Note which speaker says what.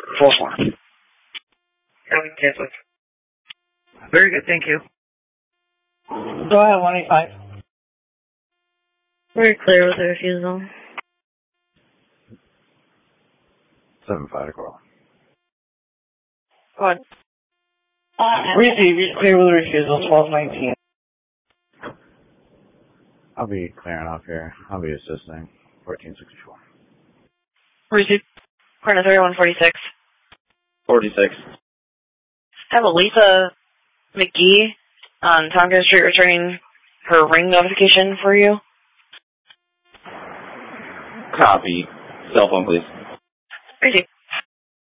Speaker 1: Full form.
Speaker 2: Very good, thank you.
Speaker 3: Go ahead, 185.
Speaker 4: Very clear with the refusal.
Speaker 5: 7-5 to Coral.
Speaker 4: Go ahead.
Speaker 3: Receive, clear with the refusal, 1219.
Speaker 5: I'll be clearing off here. I'll be assisting. 1464.
Speaker 4: Receive. Corner 3146.
Speaker 1: 46.
Speaker 4: Have Lisa McGee on Tompkins Street returning her ring notification for you.
Speaker 1: Copy. Cell phone, please.
Speaker 4: Receive.